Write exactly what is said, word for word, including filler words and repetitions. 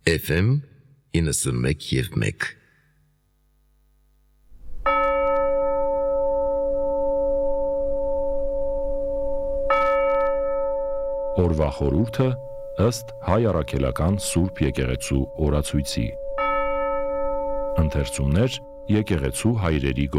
Էֆ Էմ իննսունմեկ և մեկ Օրվա խորհուրդը ըստ Հայ առաքելական Սուրբ եկեղեցու օրացույցի։ Ընթերցումներ եկեղեցու հայրերի